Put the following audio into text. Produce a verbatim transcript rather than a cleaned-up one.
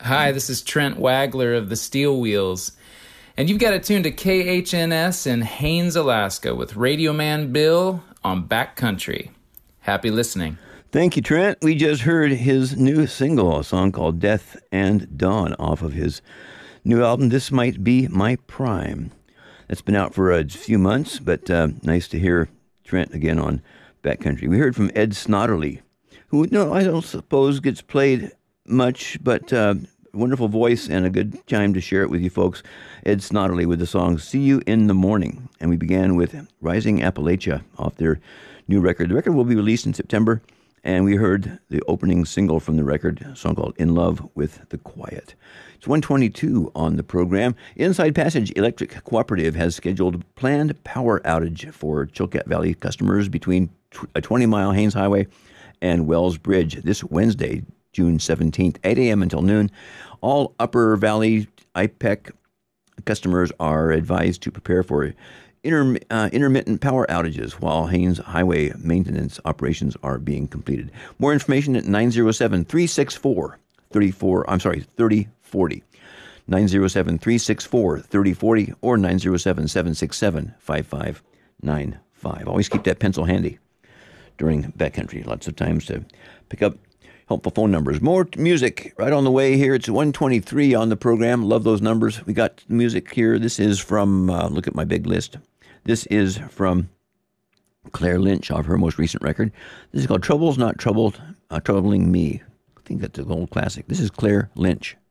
Hi, this is Trent Wagler of the Steel Wheels, and you've got it tuned to K H N S in Haines, Alaska with Radio Man Bill on Backcountry. Happy listening. Thank you, Trent. We just heard his new single, a song called Death and Dawn, off of his new album, This Might Be My Prime. That's been out for a few months, but uh, nice to hear Trent again on Backcountry. We heard from Ed Snodderly, who, no, I don't suppose gets played much, but uh, wonderful voice and a good time to share it with you folks. Ed Snodderly with the song See You in the Morning. And we began with Rising Appalachia off their new record. The record will be released in September, and we heard the opening single from the record, a song called In Love with the Quiet. It's one twenty-two on the program. Inside Passage Electric Cooperative has scheduled a planned power outage for Chilkat Valley customers between a twenty-mile Haines Highway and Wells Bridge this Wednesday, June seventeenth, eight a.m. until noon. All Upper Valley I P E C customers are advised to prepare for inter, uh, intermittent power outages while Haines Highway maintenance operations are being completed. More information at nine oh seven, three six four, three four, I'm sorry, thirty forty. nine oh seven, three six four, thirty forty or nine oh seven, seven six seven, five five nine five. Always keep that pencil handy during backcountry. Lots of times to pick up helpful phone numbers. More music right on the way here. It's one twenty-three on the program. Love those numbers. We got music here. This is from, uh, look at my big list. This is from Claire Lynch off her most recent record. This is called Trouble's Not Troubled, uh, Troubling Me. I think that's an old classic. This is Claire Lynch.